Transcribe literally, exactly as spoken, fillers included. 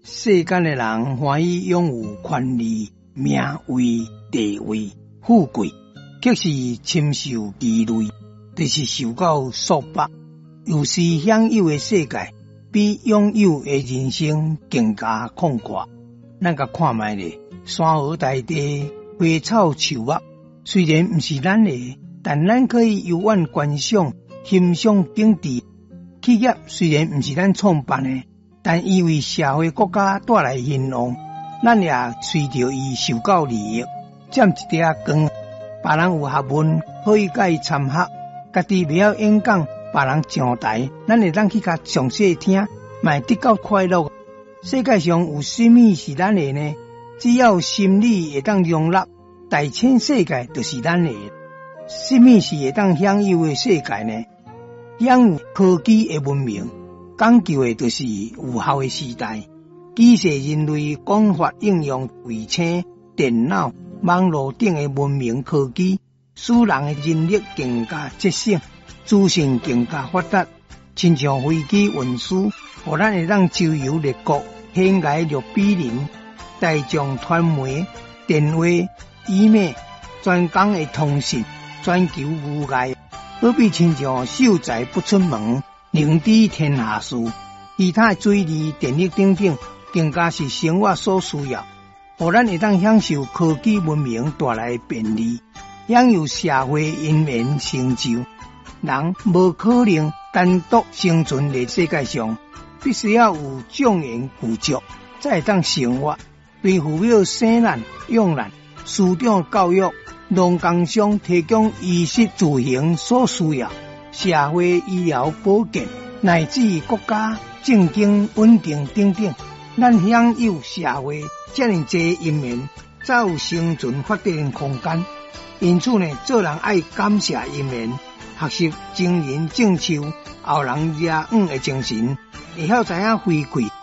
世间的人欢喜拥有权力、名位、地位、富贵，却是深受其累，就是受到束缚。有时享有的世界比拥有的人生更加广阔。咱甲看卖咧，山河大地、花草树木，虽然不是咱的，但咱可以游玩观赏、欣赏景致。企业虽然不是咱创办的，但伊为社会国家带来兴旺，咱也随着伊受到利益，占一点光。别人有学问，可以甲伊参学；家己袂晓演讲，别人上台，咱会当去甲详细听，嘛得到快乐。世界上有什么是咱的呢？只要心理会当容纳，大千世界就是咱的。什么是会当享有的世界呢？享有科技的文明，讲究的就是有效的时代。机械人类广泛应用卫星、电脑、网络等的文明科技，使人的人力更加节省，资讯更加发达。亲像飞机运输，互咱会当周游列国，天涯若比邻。大众传媒、电话、email、专讲的通讯，全球无碍。何必亲像秀才不出门，能知天下事？其他水利、电力等等，更加是生活所需要。互咱会当享受科技文明带来的便利，享有社会因缘成就。人无可能单独生存在世界上，必须要有种源富足，才会当生活。对父母生咱、养咱、师长教育、农工商提供衣食住行所需要，社会医疗保健，乃至国家政经稳定等等，咱享有社会这样济因缘，才有生存发展的空间。因此呢，做人爱感谢因缘，学习经营种树、后人惹恩的精神，会晓知影回馈